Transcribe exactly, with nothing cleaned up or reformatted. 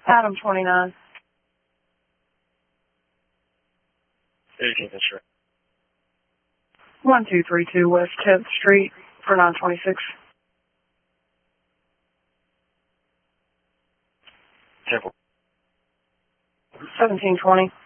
Adam twenty-nine. eighteenth Street. one two three two West tenth Street for nine twenty-six. Temple. seventeen twenty.